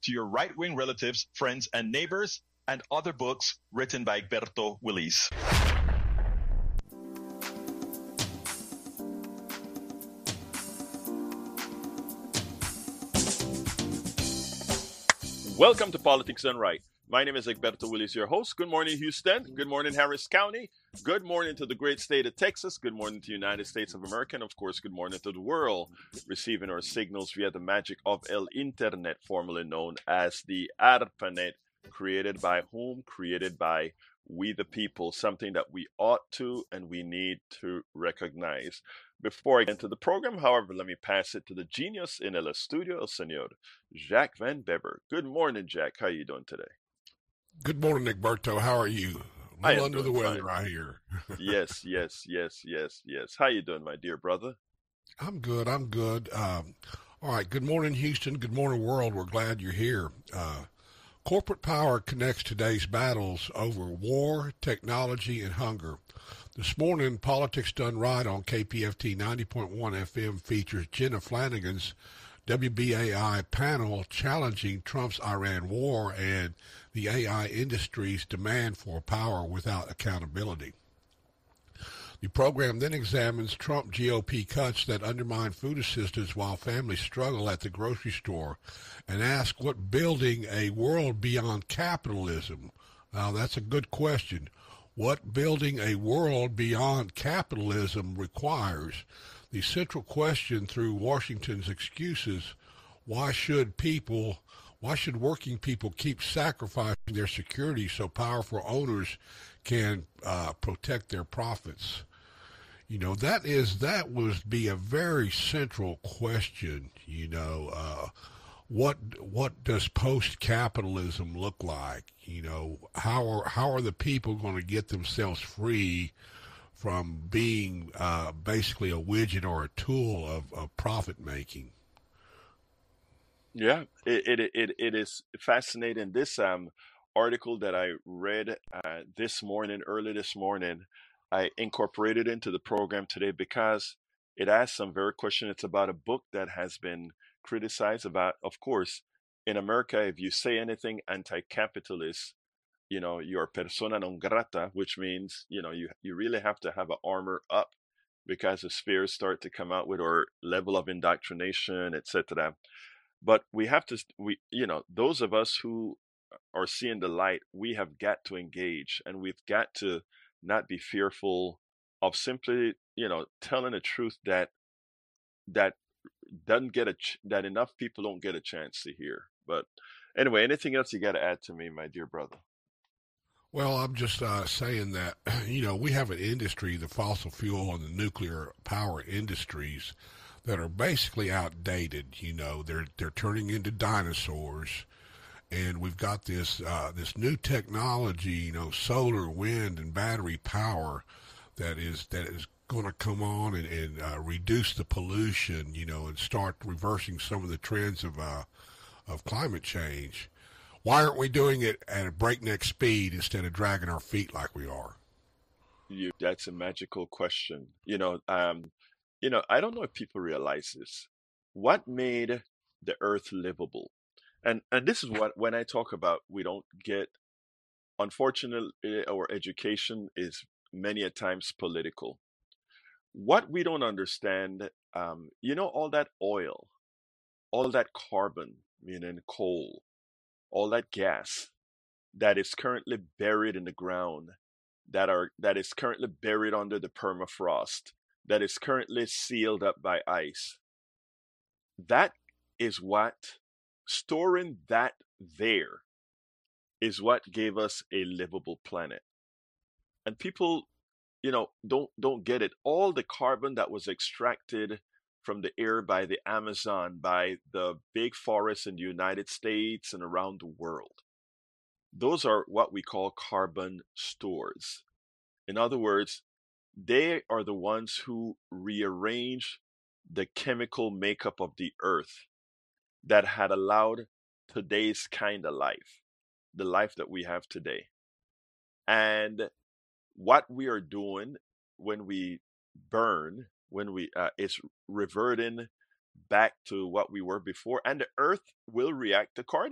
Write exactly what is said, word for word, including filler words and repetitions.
to your right-wing relatives, friends, and neighbors, and other books written by Egberto Willis. Welcome to Politics Done Right. My name is Egberto Willis, your host. Good morning, Houston. Good morning, Harris County. Good morning to the great state of Texas. Good morning to the United States of America. And of course, good morning to the world, receiving our signals via the magic of El Internet, formerly known as the ARPANET, created by whom? Created by we the people, something that we ought to and we need to recognize. Before I get into the program, however, let me pass it to the genius in el estudio, el señor Jack Van Bever. Good morning, Jack. How are you doing today? Good morning, Egberto. How are you? A little under the weather, fine. I hear. yes, yes, yes, yes, yes. How you doing, my dear brother? I'm good. I'm good. Um, all right. Good morning, Houston. Good morning, world. We're glad you're here. Uh, corporate power connects today's battles over war, technology, and hunger. This morning, Politics Done Right on K P F T ninety point one F M features Jenna Flanagan's W B A I panel challenging Trump's Iran war and the A I industry's demand for power without accountability. The program then examines Trump G O P cuts that undermine food assistance while families struggle at the grocery store and asks what building a world beyond capitalism. Now, that's a good question. What building a world beyond capitalism requires. The central question through Washington's excuses, why should people, why should working people keep sacrificing their security so powerful owners can uh, protect their profits? You know, that is, that would be a very central question, you know, uh, what what does post-capitalism look like? You know, how are how are the people going to get themselves free from being uh, basically a widget or a tool of, of profit making? Yeah, it, it it it is fascinating. This um article that I read uh, this morning, early this morning, I incorporated into the program today because it asks some very question. It's about a book that has been criticized about, of course, in America, if you say anything anti-capitalist, you know, you're persona non grata, which means, you know, you you really have to have an armor up because the spheres start to come out with our level of indoctrination, et cetera. But we have to, we, you know, those of us who are seeing the light, we have got to engage, and we've got to not be fearful of simply, you know, telling the truth that that doesn't get a ch- that enough people don't get a chance to hear. But anyway, anything else you got to add to me, my dear brother? Well, I'm just uh, saying that, you know, we have an industry, the fossil fuel and the nuclear power industries, that are basically outdated. You know, they're they're turning into dinosaurs, and we've got this uh, this new technology, you know, solar, wind, and battery power that is that is going to come on and, and uh, reduce the pollution, you know, and start reversing some of the trends of uh, of climate change. Why aren't we doing it at a breakneck speed instead of dragging our feet like we are? You, that's a magical question. You know, um, you know, I don't know if people realize this. What made the earth livable? And and this is what when I talk about we don't get, unfortunately, our education is many a times political. What we don't understand, um, you know, all that oil, all that carbon, meaning coal, all that gas that is currently buried in the ground, that are that is currently buried under the permafrost, that is currently sealed up by ice. That is what storing that there is what gave us a livable planet. And people, you know, don't don't get it. All the carbon that was extracted from the air by the Amazon, by the big forests in the United States and around the world, those are what we call carbon stores. In other words, they are the ones who rearrange the chemical makeup of the earth that had allowed today's kind of life, the life that we have today. And what we are doing when we burn, when we uh, is reverting back to what we were before, and the earth will react accordingly.